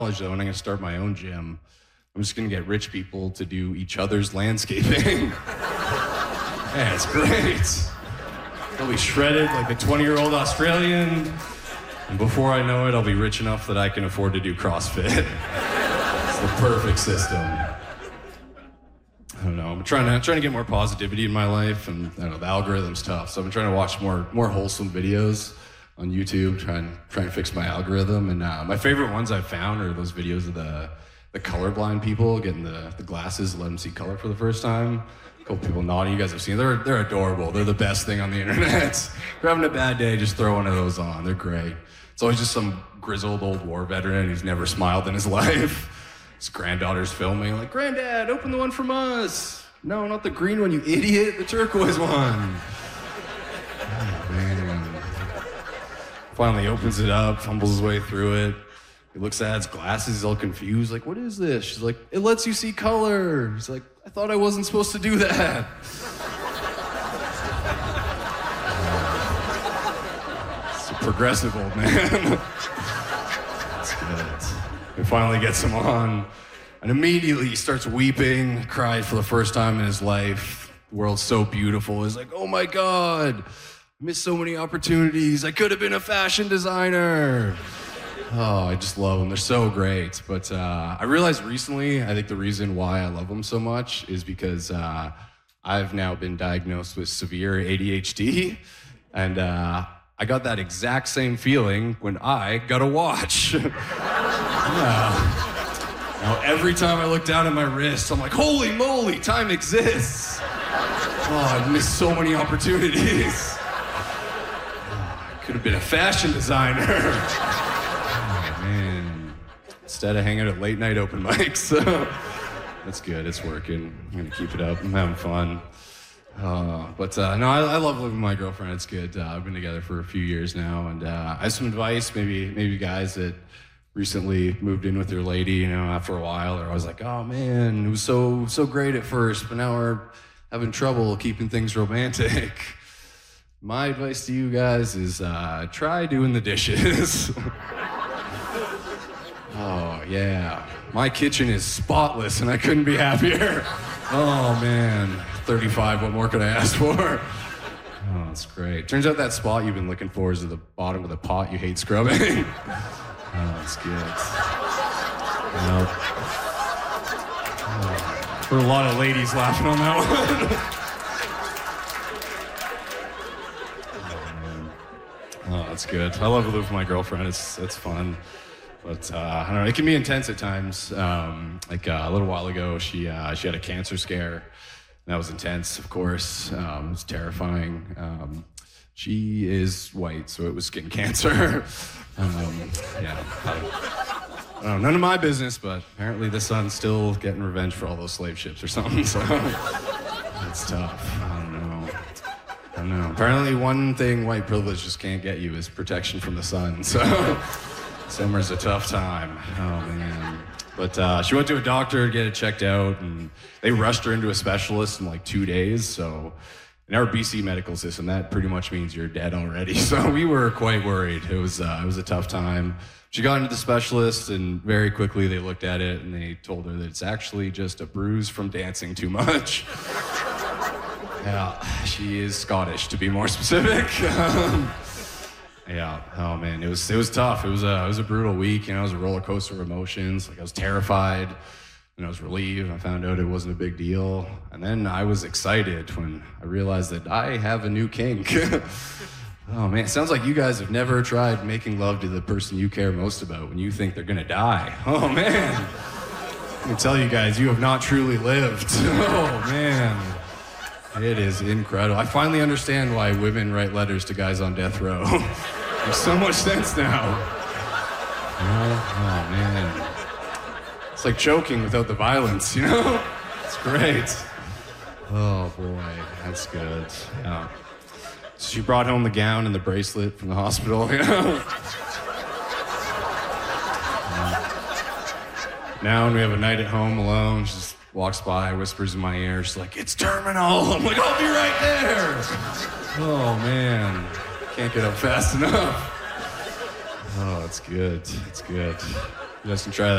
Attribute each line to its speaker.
Speaker 1: college though, and I'm gonna start my own gym. I'm just gonna get rich people to do each other's landscaping. Yeah, it's great. I'll be shredded like a 20-year-old Australian, and before I know it, I'll be rich enough that I can afford to do CrossFit. It's the perfect system. I don't know. I'm trying to get more positivity in my life, and I don't know, the algorithm's tough. So I'm trying to watch more wholesome videos on YouTube, trying to fix my algorithm. And my favorite ones I've found are those videos of the colorblind people getting the glasses, let them see color for the first time. A couple people nodding. You guys have seen them. They're adorable. They're the best thing on the internet. If you're having a bad day, just throw one of those on. They're great. It's always just some grizzled old war veteran who's never smiled in his life. His granddaughter's filming, like, "Granddad, open the one from us." "No, not the green one, you idiot. The turquoise one." Oh, man. Finally opens it up, fumbles his way through it. He looks at his glasses, he's all confused, like, "What is this?" She's like, "It lets you see color." He's like, "I thought I wasn't supposed to do that." It's a progressive old man. That's good. He finally gets him on, and immediately he starts weeping, cried for the first time in his life. The world's so beautiful. He's like, "Oh my God, I missed so many opportunities. I could have been a fashion designer." Oh, I just love them. They're so great. But I realized recently, I think the reason why I love them so much is because I've now been diagnosed with severe ADHD. And I got that exact same feeling when I got a watch. Yeah. Now, every time I look down at my wrist, I'm like, holy moly, time exists. Oh, I've missed so many opportunities. Oh, I could have been a fashion designer. Man, instead of hanging at late night open mics. So that's good, it's working. I'm gonna keep it up, I'm having fun. No, I love living with my girlfriend, it's good. I've been together for a few years now, and I have some advice, maybe guys that recently moved in with your lady, you know, after a while, they're always like, "Oh man, it was so great at first, but now we're having trouble keeping things romantic." My advice to you guys is try doing the dishes. Oh, yeah. My kitchen is spotless, and I couldn't be happier. Oh, man. 35, what more could I ask for? Oh, that's great. Turns out that spot you've been looking for is at the bottom of the pot you hate scrubbing. Oh, that's good. There were a lot of ladies laughing on that one. Oh, that's good. I love to live with my girlfriend. It's fun. But I don't know, it can be intense at times. Like a little while ago, she had a cancer scare. That was intense, of course. It was terrifying. She is white, so it was skin cancer. Yeah, I don't know, none of my business, but apparently the son's still getting revenge for all those slave ships or something, so it's tough. I don't know. Apparently one thing white privilege just can't get you is protection from the sun, so summer's a tough time. Oh, man. But she went to a doctor to get it checked out, and they rushed her into a specialist in like 2 days, so in our BC medical system, that pretty much means you're dead already. So we were quite worried. It was a tough time. She got into the specialist, and very quickly they looked at it, and they told her that it's actually just a bruise from dancing too much. Yeah, she is Scottish, to be more specific. Yeah, oh man, it was tough. It was a brutal week, you know, it was a roller coaster of emotions. Like, I was terrified, and I was relieved. I found out it wasn't a big deal. And then I was excited when I realized that I have a new kink. Oh man, it sounds like you guys have never tried making love to the person you care most about when you think they're gonna die. Oh man, I can tell you guys, you have not truly lived. Oh man. It is incredible. I finally understand why women write letters to guys on death row. Makes so much sense now. Oh, man. It's like choking without the violence, you know? It's great. Oh, boy. That's good. Yeah. So she brought home the gown and the bracelet from the hospital, you know? Now when we have a night at home alone, she just walks by, whispers in my ear, she's like, "It's terminal." I'm like, "I'll be right there." Oh, man. Can't get up fast enough. Oh, it's good. It's good. You guys can try that.